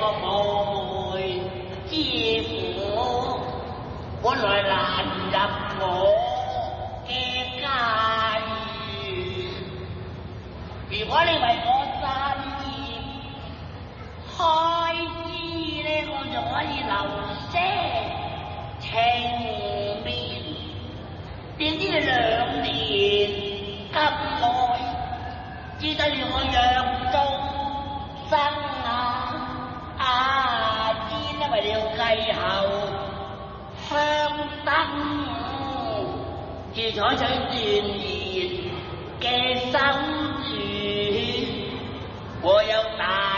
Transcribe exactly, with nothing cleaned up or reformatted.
個冒昧之苦，本來難入我嘅家園。如果你為我散業開支咧，我就可以留些情面。點知兩年咁耐，只得要我養終生啊！啊！知因為你要繼後香燈，自採取斷然嘅心處，我有大